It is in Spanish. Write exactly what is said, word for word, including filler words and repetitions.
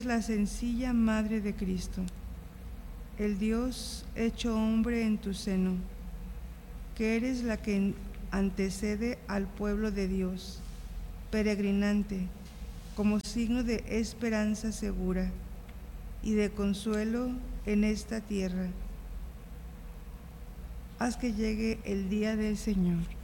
la sencilla Madre de Cristo, el Dios hecho hombre en tu seno, que eres la que antecede al pueblo de Dios, peregrinante, como signo de esperanza segura y de consuelo en esta tierra. Haz que llegue el día del Señor.